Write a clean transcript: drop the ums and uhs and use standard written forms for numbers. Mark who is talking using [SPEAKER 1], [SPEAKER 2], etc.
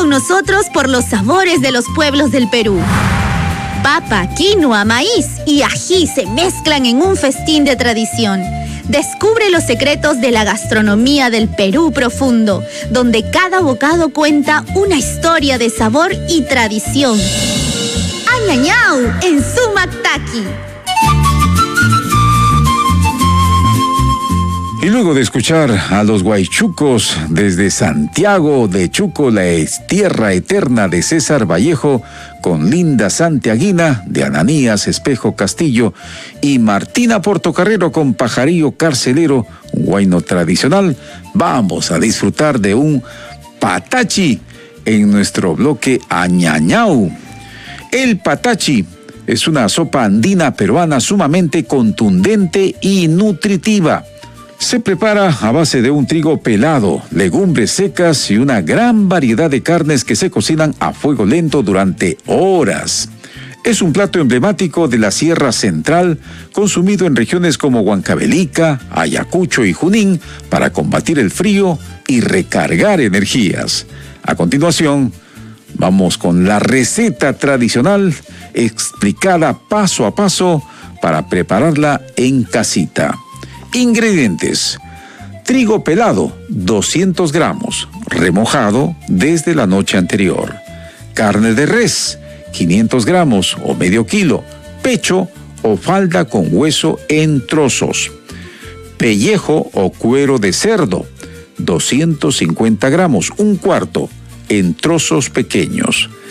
[SPEAKER 1] con nosotros por los sabores de los pueblos del Perú. Papa, quinoa, maíz y ají se mezclan en un festín de tradición. Descubre los secretos de la gastronomía del Perú profundo, donde cada bocado cuenta una historia de sabor y tradición. ¡Añañau! En Sumactaqui.
[SPEAKER 2] Y luego de escuchar a los Huaychucos desde Santiago de Chuco, la tierra eterna de César Vallejo, con Linda Santiaguina de Ananías Espejo Castillo y Martina Portocarrero con Pajarillo Carcelero, un huayno tradicional, vamos a disfrutar de un patachi en nuestro bloque Añañau. El patachi es una sopa andina peruana sumamente contundente y nutritiva. Se prepara a base de un trigo pelado, legumbres secas y una gran variedad de carnes que se cocinan a fuego lento durante horas. Es un plato emblemático de la Sierra Central, consumido en regiones como Huancavelica, Ayacucho y Junín para combatir el frío y recargar energías. A continuación, vamos con la receta tradicional explicada paso a paso para prepararla en casita. Ingredientes: trigo pelado, 200 gramos, remojado desde la noche anterior. Carne de res, 500 gramos o medio kilo. Pecho o falda con hueso en trozos. Pellejo o cuero de cerdo, 250 gramos, un cuarto, en trozos pequeños.